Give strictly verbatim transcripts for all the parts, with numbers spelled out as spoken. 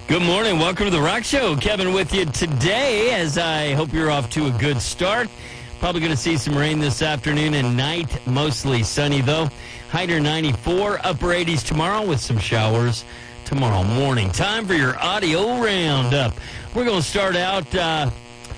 Good morning. Welcome to the Rock Show. Kevin with you today, as I hope you're off to a good start. Probably going to see some rain this afternoon and night. Mostly sunny, though. High near ninety-four, upper eighties tomorrow with some showers tomorrow morning. Time for your audio roundup. We're going to start out, uh,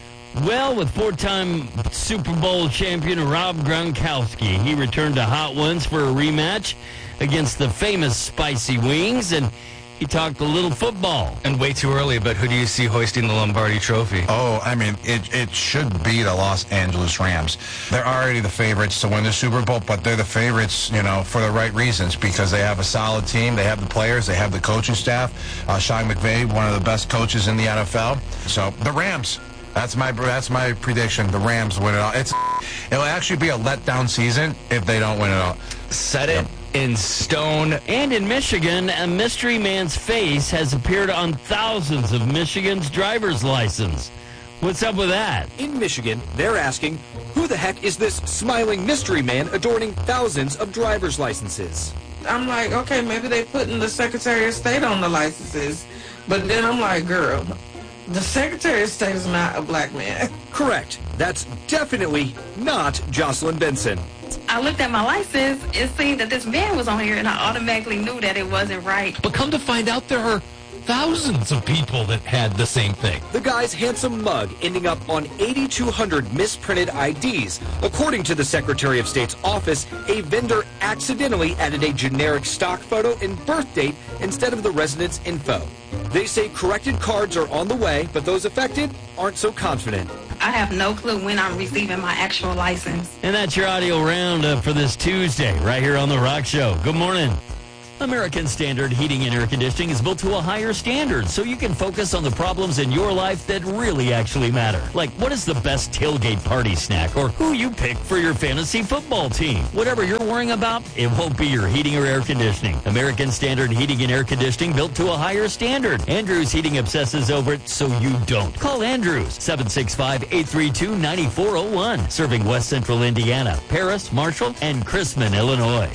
well, with four-time Super Bowl champion Rob Gronkowski. He returned to Hot Ones for a rematch against the famous Spicy Wings, and he talked a little football. And way too early, but who do you see hoisting the Lombardi Trophy? Oh, I mean, it, it should be the Los Angeles Rams. They're already the favorites to win the Super Bowl, but they're the favorites, you know, for the right reasons, because they have a solid team, they have the players, they have the coaching staff. Uh, Sean McVay, one of the best coaches in the N F L. So, the Rams. That's my that's my prediction. The Rams win it all. It's It'll actually be a letdown season if they don't win it all. Set it. Yep. In stone. And in Michigan, a mystery man's face has appeared on thousands of Michigan's driver's license. What's up with that? In Michigan, they're asking, who the heck is this smiling mystery man adorning thousands of driver's licenses? I'm like, okay, maybe they putting the Secretary of State on the licenses. But then I'm like, girl, the Secretary of State is not a black man. Correct. That's definitely not Jocelyn Benson. I looked at my license and seen that this man was on here, and I automatically knew that it wasn't right. But come to find out, there are thousands of people that had the same thing. The guy's handsome mug ending up on eighty-two hundred misprinted I Ds. According to the Secretary of State's office, a vendor accidentally added a generic stock photo and birth date instead of the resident's info. They say corrected cards are on the way, but those affected aren't so confident. I have no clue when I'm receiving my actual license. And that's your audio roundup for this Tuesday, right here on The Rock Show. Good morning. American Standard Heating and Air Conditioning is built to a higher standard so you can focus on the problems in your life that really actually matter. Like, what is the best tailgate party snack, or who you pick for your fantasy football team? Whatever you're worrying about, it won't be your heating or air conditioning. American Standard Heating and Air Conditioning, built to a higher standard. Andrews Heating obsesses over it so you don't. Call Andrews, seven six five, eight three two, nine four zero one. Serving West Central Indiana, Paris, Marshall, and Chrisman, Illinois.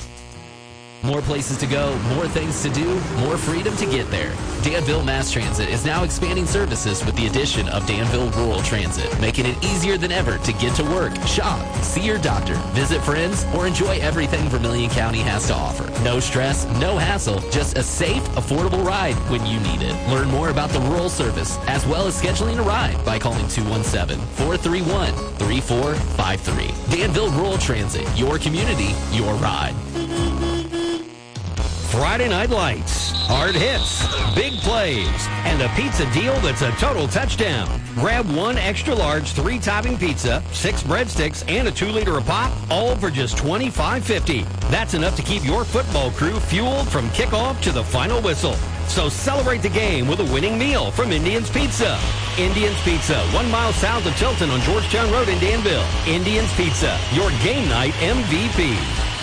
More places to go, more things to do, more freedom to get there. Danville Mass Transit is now expanding services with the addition of Danville Rural Transit, making it easier than ever to get to work, shop, see your doctor, visit friends, or enjoy everything Vermilion County has to offer. No stress, no hassle, just a safe, affordable ride when you need it. Learn more about the rural service, as well as scheduling a ride, by calling two one seven, four three one, three four five three. Danville Rural Transit, your community, your ride. Friday Night Lights, hard hits, big plays, and a pizza deal that's a total touchdown. Grab one extra large three-topping pizza, six breadsticks, and a two-liter of pop, all for just twenty-five fifty. That's enough to keep your football crew fueled from kickoff to the final whistle. So celebrate the game with a winning meal from Indian's Pizza. Indian's Pizza, one mile south of Tilton on Georgetown Road in Danville. Indian's Pizza, your game night M V P.